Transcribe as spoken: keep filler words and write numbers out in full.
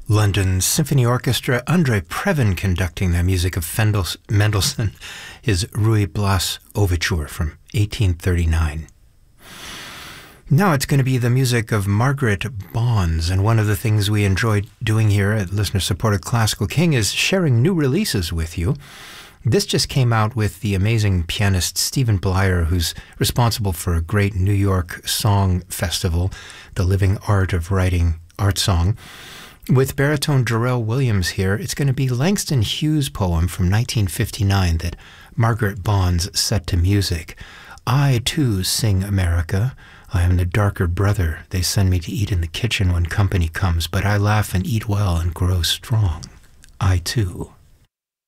London Symphony Orchestra, Andrei Previn conducting the music of Fendels- Mendelssohn, his Ruy Blas Overture from eighteen thirty-nine. Now it's going to be the music of Margaret Bonds, and one of the things we enjoy doing here at Listener-Supported Classical King is sharing new releases with you. This just came out with the amazing pianist Stephen Blyer, who's responsible for a great New York song festival, The Living Art of Writing Art Song. With baritone Jarrell Williams here, it's going to be Langston Hughes' poem from nineteen fifty-nine that Margaret Bonds set to music. I, too, sing America. I am the darker brother. They send me to eat in the kitchen when company comes, but I laugh and eat well and grow strong. I, too.